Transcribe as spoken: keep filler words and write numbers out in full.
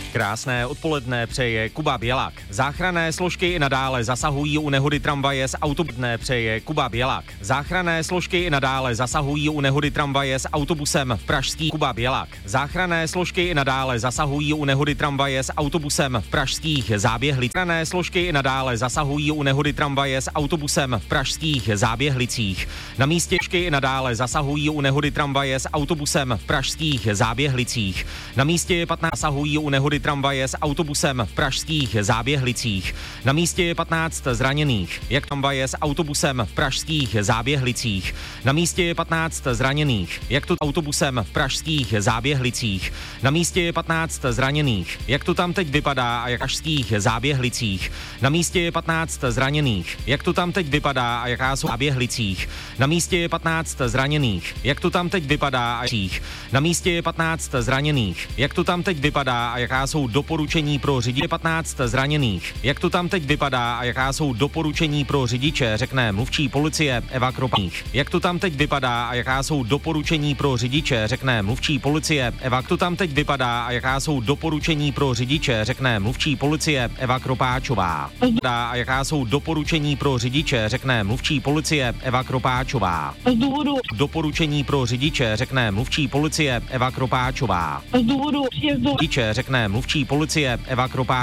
Krásné odpoledne přeje Kuba Bělák. Záchranné složky i nadále zasahují u nehody tramvaje s autobusem. Přeje Kuba Bělák. Záchranné složky i nadále zasahují u nehody tramvaje s autobusem v pražských Kuba Bělák. Záchranné složky i nadále zasahují u nehody tramvaje s autobusem v pražských Záběhlicích. Záchranné složky i nadále zasahují u nehody tramvaje s autobusem v pražských Záběhlicích. Na místě složky i nadále zasahují u nehody tramvaje s autobusem v pražských Záběhlicích. Na místě je patnáct zasahují u nehody tramvaje s autobusem v pražských Záběhlicích. Na místě je patnáct zraněných. Jak tramvaje s autobusem v pražských Záběhlicích. Na místě je patnáct zraněných. Jak to autobusem v pražských Záběhlicích. Na místě je patnáct zraněných. Jak to tam teď vypadá a jak pražských Záběhlicích. Na místě je patnáct zraněných. Jak to tam teď vypadá a jaká jsou v Záběhlicích. Na místě je patnáct zraněných. Jak to tam teď vypadá a Na místě je patnáct zraněných. Jak to tam teď vypadá a jaká jsou doporučení pro řidiče. patnáct zraněných. Jak to tam teď vypadá a jaká jsou doporučení pro řidiče, řekne mluvčí policie Eva Kropáník. Jak to tam teď vypadá a jaká jsou doporučení pro řidiče, řekne mluvčí policie Eva. Jak to tam teď vypadá a jaká jsou doporučení pro řidiče, řekne mluvčí policie Eva Kropáčová. A jaká jsou doporučení pro řidiče, řekne mluvčí policie Eva Kropáčová. Z důvodu Doporučení pro řidiče, řekne mluvčí policie Eva Kropáčová. z důvodu příjezdu Řidiče, řekne mluvčí policie Eva Kropáčová.